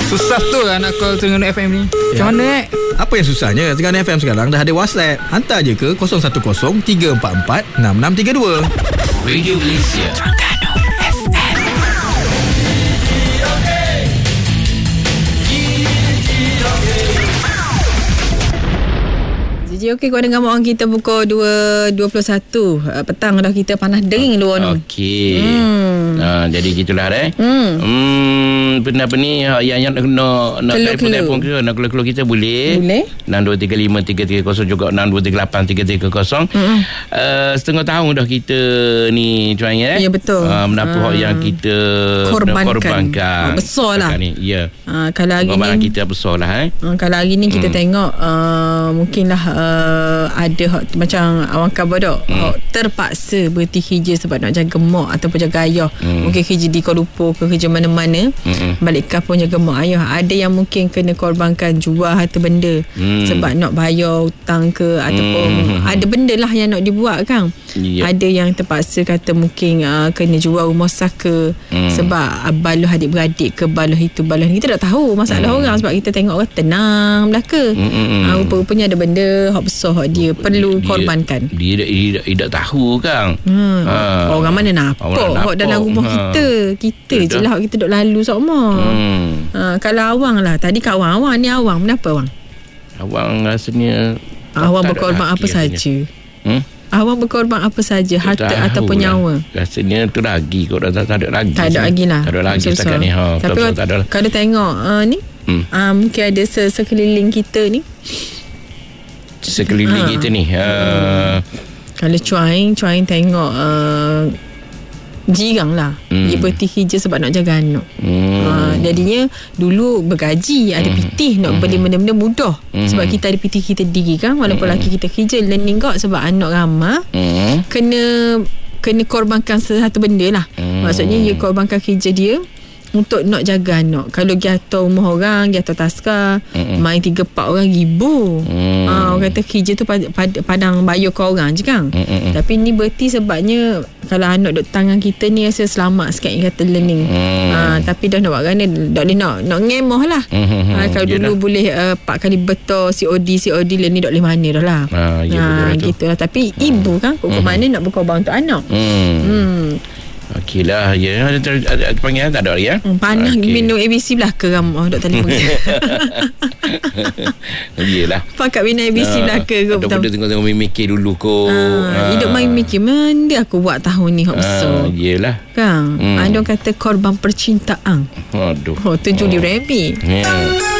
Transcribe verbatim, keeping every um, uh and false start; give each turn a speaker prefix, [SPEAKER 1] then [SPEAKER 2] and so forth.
[SPEAKER 1] Susah tu lah nak call Terengganu F M ni. Macam
[SPEAKER 2] Ya.
[SPEAKER 1] mana eh?
[SPEAKER 2] Apa yang susahnya? Terengganu F M sekarang dah ada WhatsApp. Hantar je ke kosong satu kosong tiga empat empat enam enam tiga dua.
[SPEAKER 3] Radio Malaysia Terengganu F M.
[SPEAKER 4] Jadi okey, kau dengar orang kita pukul dua dua puluh satu uh, petang dah kita panas dering luar ni.
[SPEAKER 5] Okey.
[SPEAKER 4] Hmm.
[SPEAKER 5] Ha, jadi gitulah eh.
[SPEAKER 4] Hmm.
[SPEAKER 5] Hmm, benda apa ni yang yang nak nak nak telefon ke nak keluar kita boleh.
[SPEAKER 4] Boleh.
[SPEAKER 5] enam dua tiga lima tiga tiga kosong juga enam dua tiga lapan tiga tiga kosong.
[SPEAKER 4] Hmm.
[SPEAKER 5] Uh, setengah tahun dah kita ni cuan eh.
[SPEAKER 4] Ya, betul.
[SPEAKER 5] Uh, menapa
[SPEAKER 4] Hmm.
[SPEAKER 5] yang kita
[SPEAKER 4] Korbankan.
[SPEAKER 5] korbankan.
[SPEAKER 4] Oh, besar lah.
[SPEAKER 5] Ni. Ya.
[SPEAKER 4] Uh, kalau hari
[SPEAKER 5] Pengorbanan
[SPEAKER 4] ni
[SPEAKER 5] kita besar lah eh.
[SPEAKER 4] uh, kalau hari ni kita
[SPEAKER 5] Hmm.
[SPEAKER 4] tengok uh, mungkinlah uh, ada hak, macam awak khabar tak
[SPEAKER 5] Hmm.
[SPEAKER 4] terpaksa berhenti kerja sebab nak jaga mak ataupun jaga ayah.
[SPEAKER 5] Hmm.
[SPEAKER 4] Mungkin kerja di Kuala Lumpur ke kerja mana-mana.
[SPEAKER 5] Hmm.
[SPEAKER 4] Balik kampung jaga mak ayah. Ada yang mungkin kena korbankan jual harta benda
[SPEAKER 5] Hmm.
[SPEAKER 4] sebab nak bayar hutang ke ataupun
[SPEAKER 5] Hmm.
[SPEAKER 4] ada benda lah yang nak dibuat kan.
[SPEAKER 5] Ya.
[SPEAKER 4] Ada yang terpaksa kata mungkin uh, kena jual rumah saka
[SPEAKER 5] Hmm.
[SPEAKER 4] sebab uh, baluh adik-beradik ke baluh itu baluh ni. Kita tak tahu masalah orang sebab kita tengok orang tenang belaka.
[SPEAKER 5] Hmm, hmm, hmm.
[SPEAKER 4] Uh, rupa-rupanya ada benda hak besar hak dia perlu
[SPEAKER 5] Dia-
[SPEAKER 4] korbankan.
[SPEAKER 5] Dia dia, dia, dia tak tahu kan.
[SPEAKER 4] Hmm.
[SPEAKER 5] Ha.
[SPEAKER 4] Orang mana nampak
[SPEAKER 5] Orang
[SPEAKER 4] hak dalam
[SPEAKER 5] nampak.
[SPEAKER 4] rumah
[SPEAKER 5] Ha.
[SPEAKER 4] kita. Kita je
[SPEAKER 5] Betul.
[SPEAKER 4] lah hak kita duk lalu sama.
[SPEAKER 5] Hmm.
[SPEAKER 4] Ha, kalau awang lah. Tadi kawan awang ni awang. Kenapa awang?
[SPEAKER 5] Awang rasanya
[SPEAKER 4] Awang
[SPEAKER 5] tak ada
[SPEAKER 4] berkorban
[SPEAKER 5] hati
[SPEAKER 4] apa
[SPEAKER 5] rasanya.
[SPEAKER 4] saja?
[SPEAKER 5] Hmm?
[SPEAKER 4] Awang berkorban apa saja?
[SPEAKER 5] Tak
[SPEAKER 4] Harta
[SPEAKER 5] tahu
[SPEAKER 4] ataupun
[SPEAKER 5] lah.
[SPEAKER 4] nyawa?
[SPEAKER 5] Rasanya tu lagi kot dah tak, tak ada lagi.
[SPEAKER 4] Tak ada lagi lah.
[SPEAKER 5] Tak ada lagi
[SPEAKER 4] Betul-betul.
[SPEAKER 5] setakat ni. Ha,
[SPEAKER 4] Tapi
[SPEAKER 5] betul-betul
[SPEAKER 4] kalau,
[SPEAKER 5] tak ada lah.
[SPEAKER 4] kalau tengok uh, ni
[SPEAKER 5] Hmm.
[SPEAKER 4] uh, mungkin ada se- sekeliling kita ni.
[SPEAKER 5] Sekeliling
[SPEAKER 4] Ha.
[SPEAKER 5] kita ni. Uh,
[SPEAKER 4] Kalau cuain Cuain tengok uh, jirang lah.
[SPEAKER 5] Hmm.
[SPEAKER 4] Dia berhenti kerja sebab nak jaga anak.
[SPEAKER 5] hmm.
[SPEAKER 4] Uh, jadinya dulu bergaji ada pitih nak beli benda-benda mudah
[SPEAKER 5] Hmm.
[SPEAKER 4] sebab kita ada pitih kita diri kan walaupun
[SPEAKER 5] Hmm.
[SPEAKER 4] laki kita kerja learning kot sebab anak ramah
[SPEAKER 5] Hmm.
[SPEAKER 4] kena kena korbankan satu benda lah.
[SPEAKER 5] Hmm.
[SPEAKER 4] Maksudnya dia korbankan kerja dia untuk nak jaga anak. Kalau dia atur rumah orang, dia atur taska,
[SPEAKER 5] Mm-mm.
[SPEAKER 4] main tiga empat orang ribu.
[SPEAKER 5] Hmm.
[SPEAKER 4] Ha, orang kata kerja tu pad, pad, padang bayar kau orang je kan.
[SPEAKER 5] Mm-mm.
[SPEAKER 4] Tapi ni berarti sebabnya kalau anak duduk tangan kita ni rasa selamat sikit yang kata learning.
[SPEAKER 5] Hmm.
[SPEAKER 4] Ha, tapi dah nak buat kan tak boleh nak nak ngemoh lah.
[SPEAKER 5] Hmm.
[SPEAKER 4] Ha, kalau
[SPEAKER 5] Yelah.
[SPEAKER 4] dulu boleh uh, empat kali betul C O D C O D learning tak boleh mana dah lah.
[SPEAKER 5] Ah, ya, betul lah tu.
[SPEAKER 4] gitu lah. Tapi ibu kan kok
[SPEAKER 5] Hmm.
[SPEAKER 4] mana nak berkorban untuk anak.
[SPEAKER 5] Hmm.
[SPEAKER 4] Hmm.
[SPEAKER 5] Okey lah. Ya, ada, ada, ada, ada panggil tak ada lagi ya?
[SPEAKER 4] Hmm, panas
[SPEAKER 5] Okey.
[SPEAKER 4] minum A B C belaka kan oh, dok telefon.
[SPEAKER 5] Yelah.
[SPEAKER 4] Pakat minum A B C belaka ke
[SPEAKER 5] Ada benda tengok-tengok mikir dulu kot.
[SPEAKER 4] Ah, hidup main mikir mana aku buat tahun ni hak besar.
[SPEAKER 5] Ah, yelah.
[SPEAKER 4] Kan?
[SPEAKER 5] Hmm.
[SPEAKER 4] Ada orang kata korban percintaan.
[SPEAKER 5] Aduh.
[SPEAKER 4] Oh, tu Julie Rabbit.
[SPEAKER 5] Ya.